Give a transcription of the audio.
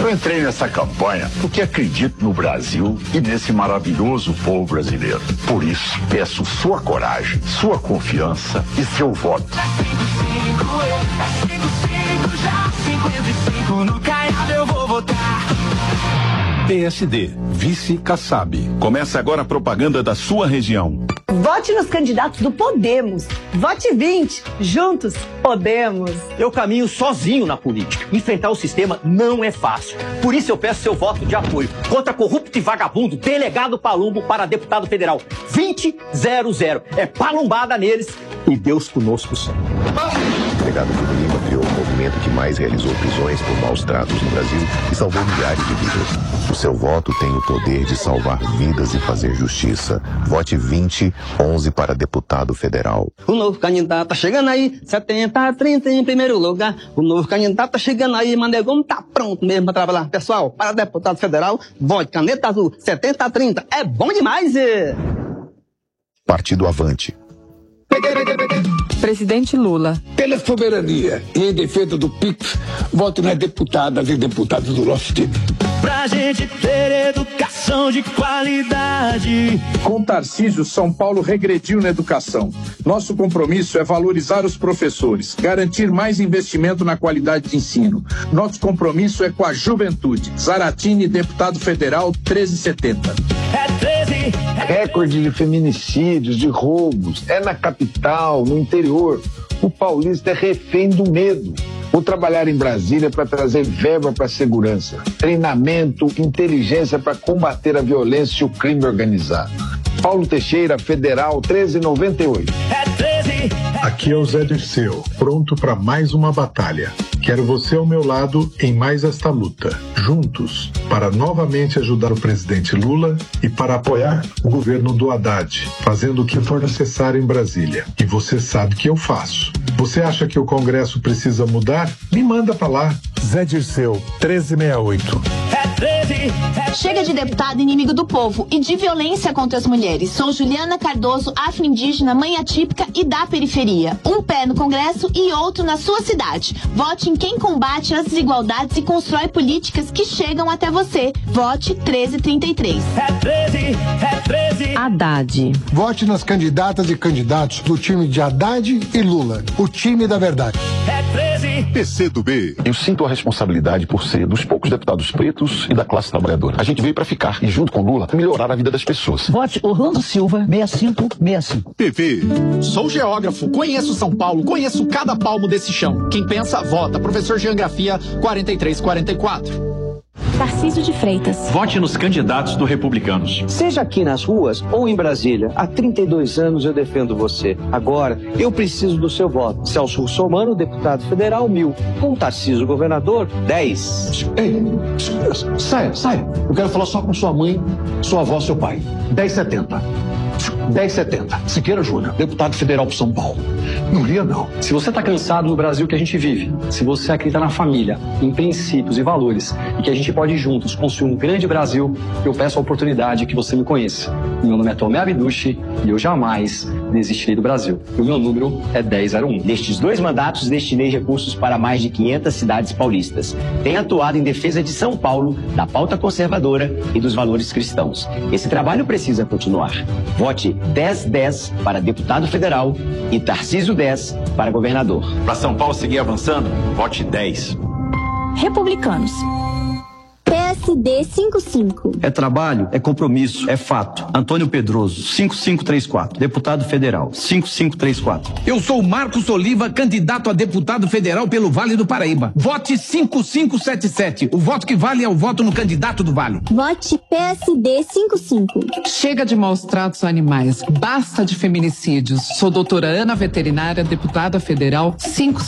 Eu entrei nessa campanha porque acredito no Brasil e nesse maravilhoso povo brasileiro. Por isso, peço sua coragem, sua confiança e seu voto. No Caiado eu vou votar. PSD, Vice Kassab. Começa agora a propaganda da sua região. Vote nos candidatos do Podemos. Vote 20. Juntos, podemos. Eu caminho sozinho na política. Enfrentar o sistema não é fácil. Por isso eu peço seu voto de apoio contra corrupto e vagabundo, delegado Palumbo para deputado federal. 2000. É palumbada neles e Deus conosco sempre. O delegado Bruno Lima criou um movimento que mais realizou prisões por maus tratos no Brasil e salvou milhares de vidas. O seu voto tem o poder de salvar vidas e fazer justiça. Vote 2011 para deputado federal. O novo candidato tá chegando aí, 70-30 em primeiro lugar. O novo candidato tá chegando aí, Manegão tá pronto mesmo pra trabalhar. Pessoal, para deputado federal, vote caneta azul, 70-30. É bom demais! Partido Avante. Presidente Lula. Pela soberania e em defesa do PIX, voto nas deputadas e deputados do nosso time. Pra gente ter educação de qualidade. Com Tarcísio, São Paulo regrediu na educação. Nosso compromisso é valorizar os professores, garantir mais investimento na qualidade de ensino. Nosso compromisso é com a juventude. Zaratini, deputado federal, 1370. É 13. Recorde de feminicídios, de roubos, é na capital, no interior. O paulista é refém do medo. Vou trabalhar em Brasília para trazer verba para a segurança, treinamento, inteligência para combater a violência e o crime organizado. Paulo Teixeira, Federal, 1398. É 13. Aqui é o Zé Dirceu, pronto para mais uma batalha. Quero você ao meu lado em mais esta luta. Juntos, para novamente ajudar o presidente Lula e para apoiar o governo do Haddad, fazendo o que for necessário em Brasília. E você sabe que eu faço. Você acha que o Congresso precisa mudar? Me manda para lá. Zé Dirceu, 1368. É 13. Chega de deputado inimigo do povo e de violência contra as mulheres. Sou Juliana Cardoso, afro-indígena, mãe atípica e da periferia. Um pé no Congresso e outro na sua cidade. Vote em quem combate as desigualdades e constrói políticas que chegam até você. Vote 1333. É 13. É 13. Haddad. Vote nas candidatas e candidatos do time de Haddad e Lula. O time da verdade. É 13. PCdoB. Eu sinto a responsabilidade por ser dos poucos deputados pretos e da classe trabalhadora. A gente veio para ficar e, junto com Lula, melhorar a vida das pessoas. Vote Orlando Silva, 6565. PV. Sou geógrafo, conheço São Paulo, conheço cada palmo desse chão. Quem pensa, vota. Professor Geografia, 4344. Tarcísio de Freitas. Vote nos candidatos do Republicanos. Seja aqui nas ruas ou em Brasília, há 32 anos eu defendo você. Agora, eu preciso do seu voto. Celso Russomano, deputado federal, 1000. Com Tarcísio, governador, 10. Ei, saia. Eu quero falar só com sua mãe, sua avó, seu pai. 1070. 1070. Siqueira Júnior, deputado federal para São Paulo. Não ria, não. Se você está cansado do Brasil que a gente vive, se você acredita na família, em princípios e valores, e que a gente pode juntos construir um grande Brasil, eu peço a oportunidade que você me conheça. Meu nome é Tomé Abdushi e eu jamais desistirei do Brasil. E o meu número é 1001. Nestes 2 mandatos, destinei recursos para mais de 500 cidades paulistas. Tenho atuado em defesa de São Paulo, da pauta conservadora e dos valores cristãos. Esse trabalho precisa continuar. Vote 1010 para deputado federal e Tarcísio 10 para governador. Para São Paulo seguir avançando, vote 10. Republicanos. PSD 55. É trabalho, é compromisso, é fato. Antônio Pedroso, 5534. Deputado federal, 5534. Eu sou Marcos Oliva, candidato a deputado federal pelo Vale do Paraíba. Vote 5577. O voto que vale é o voto no candidato do Vale. Vote PSD 55. Chega de maus tratos a animais. Basta de feminicídios. Sou doutora Ana Veterinária, deputada federal, 5